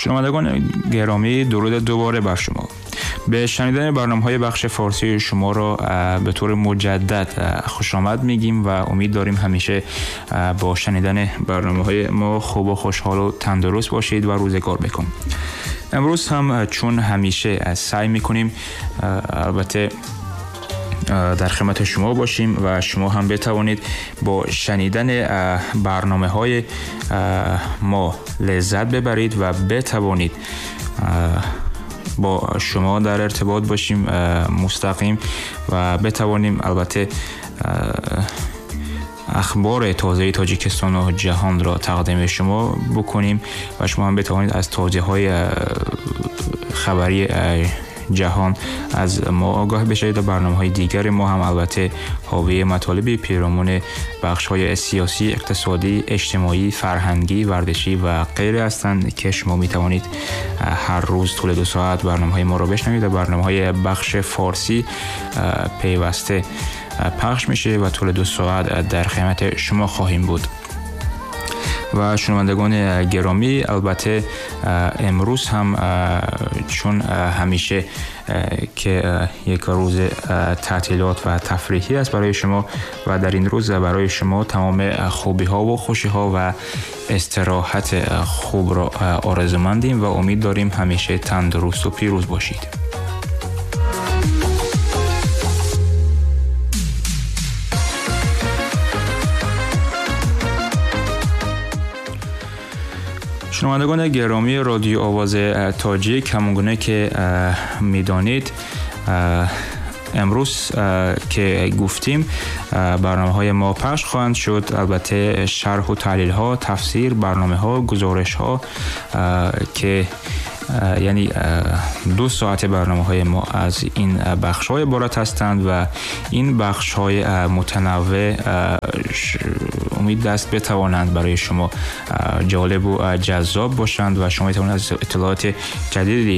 شنوندگان گرامی، درود دوباره بر شما. به شنیدن برنامه‌های بخش فارسی شما را به طور مجدد خوش آمد میگیم و امید داریم همیشه با شنیدن برنامه‌های ما خوب و خوشحال و تندرست باشید و روزگار بکن. امروز هم چون همیشه سعی میکنیم البته در خدمت شما باشیم و شما هم بتوانید با شنیدن برنامه‌های ما لذت ببرید و بتوانید با شما در ارتباط باشیم مستقیم و بتوانیم البته اخبار تازه تاجیکستان و جهان را تقدیم شما بکنیم و شما هم بتوانید از توضیحات خبری جهان از ما آگاه بشید و برنامه‌های دیگر ما هم البته حاوی مطالب پیرامون بخش‌های سیاسی، اقتصادی، اجتماعی، فرهنگی، ورزشی و غیره هستند که شما می‌توانید هر روز طول 2 ساعت برنامه‌های ما را بشنوید و برنامه‌های بخش فارسی پیوسته پخش میشه و طول 2 ساعت در خدمت شما خواهیم بود. و شنوندگان گرامی، البته امروز هم چون همیشه که یک روز تعطیلات و تفریحی است برای شما و در این روز برای شما تمام خوبی ها و خوشی ها و استراحت خوب را آرزومندیم و امید داریم همیشه تندرست و پیروز باشید. شنوندگان گرامی رادیو آواز تاجیک، همونگونه که میدانید امروز که گفتیم برنامه‌های ما پخش خواهند شد، البته شرح و تحلیل ها، تفسیر، برنامه ها، گزارش ها که یعنی 2 ساعت برنامه‌های ما از این بخش‌های عبارت هستند و این بخش‌های متنوع امید دست بتوانند برای شما جالب و جذاب باشند و شما می‌توانید از اطلاعات جدیدی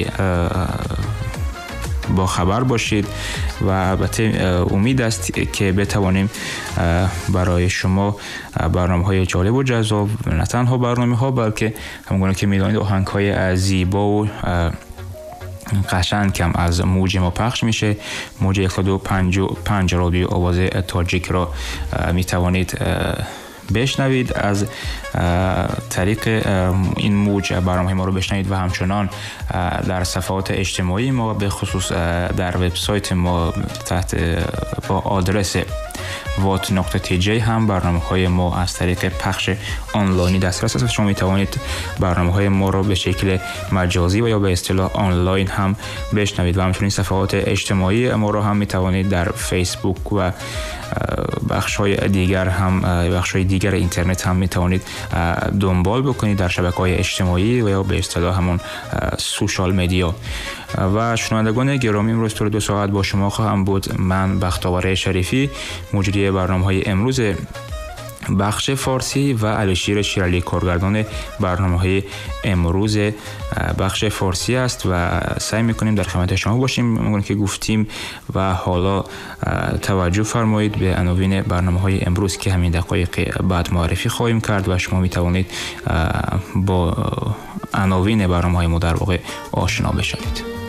با خبر باشید و البته امید است که بتوانیم برای شما برنامه‌های جالب و جذاب، نه تنها برنامه‌ها بلکه همونگونه که می‌دانید آهنگ‌های زیبا و قشنگ هم از موج ما پخش میشه. موج 105 رادیو آواز تاجیک را می‌توانید بشنوید از طریق این موج برنامه ما رو بشنوید و همچنان در صفحات اجتماعی ما به خصوص در وبسایت ما تحت با آدرس wat.tj هم برنامه‌های ما از طریق پخش آنلاینی دسترس است. شما می‌توانید برنامه‌های ما رو به شکل مجازی و یا به اصطلاح آنلاین هم بشنوید و همچنین صفحات اجتماعی ما رو هم می‌توانید در فیسبوک و بخش‌های دیگر اینترنت هم می‌توانید دنبال بکنید در شبکه‌های اجتماعی و یا به اصطلاح همون سوشال مدیا. و شنوندگان گرامی، امروز طول 2 ساعت با شما خواهم بود. من بختاور شریفی، مجری برنامه‌های امروز بخش فارسی و علیشیر شیرالی کارگردان برنامه‌های امروز بخش فارسی است و سعی می‌کنیم در خدمت شما باشیم همونطور که گفتیم. و حالا توجه فرمایید به عناوین برنامه‌های امروز که همین دقایق بعد معرفی خواهیم کرد و شما می‌توانید با عناوین برنامه‌های ما در واقع آشنا بشوید.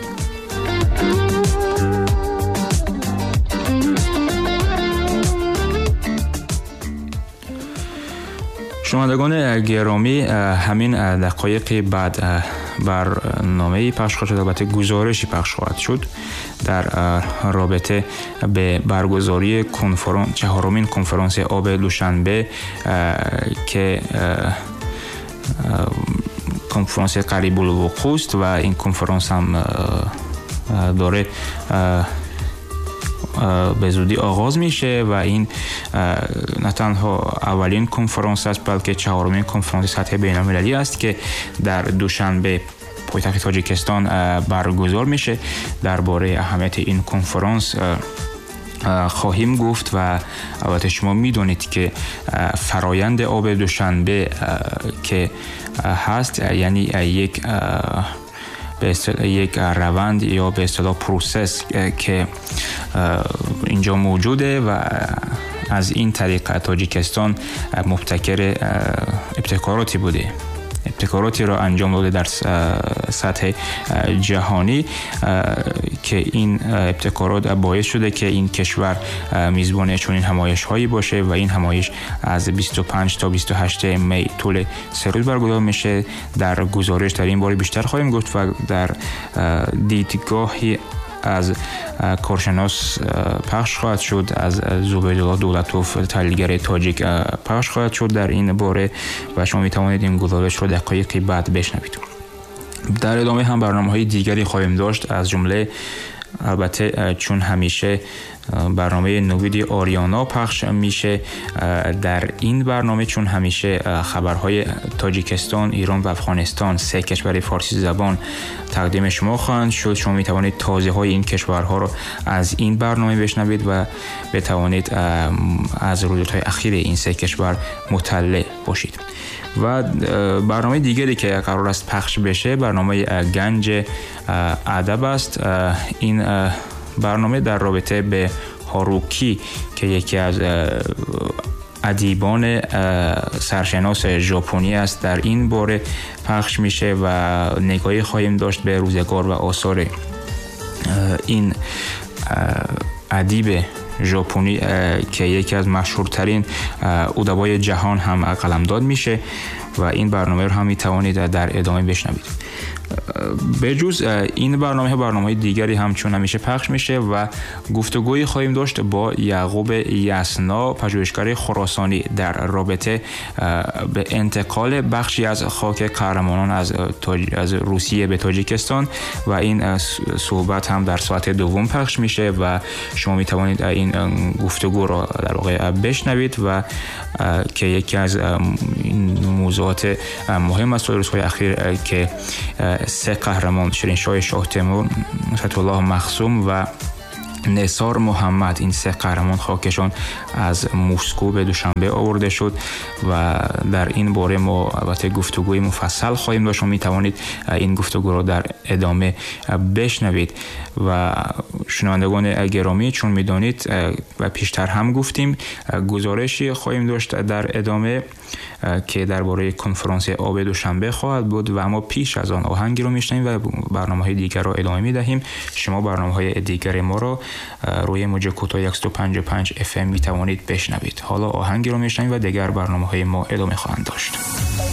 شنوندگان گرامی، همین دقایق بعد برنامه پخش خواهد شد، البته گزارشی پخش خواهد شد در رابطه به برگزاری چهارمین کنفرانس آب دوشنبه که کنفرانس قریب الوقوع است و این کنفرانس هم داره به زودی آغاز میشه و این نه تنها اولین کنفرانس است بلکه 4مین کنفرانس سطح بین‌المللی است که در دوشنبه پایتخت تاجیکستان برگزار میشه. درباره اهمیت این کنفرانس خواهیم گفت و البته شما میدونید که فرایند آب دوشنبه که هست یعنی یک روند یا به اصطلاح پروسس که اینجا موجوده و از این طریق تاجیکستان مبتکر ابتکاراتی بوده. ابتکاراتی را انجام داده در سطح جهانی که این ابتکارات باعث شده که این کشور میزبان چنین همایش‌هایی باشه و این همایش از 25 تا 28 می طول 3 روز برگزار میشه. در گزارش در این باره بیشتر خواهیم گفت و در دیدگاهی از کارشناس پخش خواهد شد، از زبیدالله دولتوف تحلیلگر تاجیک پخش خواهد شد در این باره و شما میتوانید این گزارش رو دقایقی بعد بشنوید. در ادامه هم برنامه‌های دیگری خواهیم داشت، از جمله البته چون همیشه برنامه نوید آریانا پخش میشه. در این برنامه چون همیشه خبرهای تاجیکستان، ایران و افغانستان، 3 کشور فارسی زبان تقدیم شما خواهند شد. شما میتوانید تازه‌های این کشورها رو از این برنامه بشنوید و بتوانید از رویدادهای اخیر این 3 کشور مطلع باشید. و برنامه دیگری که قرار است پخش بشه برنامه گنج ادب است. این برنامه در رابطه به هاروکی که یکی از ادیبان سرشناس ژاپنی است در این باره پخش میشه و نگاهی خواهیم داشت به روزگار و آثار این ادیب ژاپنی که یکی از مشهورترین ادبای جهان هم قلمداد میشه و این برنامه رو هم میتوانید در ادامه بشنوید. به جز این برنامه دیگری هم چون همیشه پخش میشه و گفتگویی خواهیم داشت با یعقوب یسنا، پژوهشگر خراسانی، در رابطه به انتقال بخشی از خاک قهرمانان از روسیه به تاجیکستان و این صحبت هم در ساعت دوم پخش میشه و شما میتوانید این گفتگو را در واقع بشنوید و که یکی از این موضوعات مهم است در روزهای اخیر که 3 قهرمان شیرینشاه شاه تیمور، نصرت الله مخزوم و نثار محمد، این 3 قهرمان خاکشان از مسکو به دوشنبه آورده شد و در این باره ما البته گفتگوی مفصل خواهیم داشت و می توانید این گفتگو را در ادامه بشنوید. و شنوندگان گرامی، چون میدانید و پیشتر هم گفتیم گزارشی خواهیم داشت در ادامه که درباره کنفرانس آب دوشنبه خواهد بود و اما پیش از آن آهنگی رو میشنویم و برنامه‌های دیگر رو ادامه میدهیم. شما برنامه‌های دیگر ما رو روی موج کوتاه 155 FM میتوانید بشنوید. حالا آهنگی رو میشنویم و دیگر برنامه‌های ما ادامه خواهند داشت.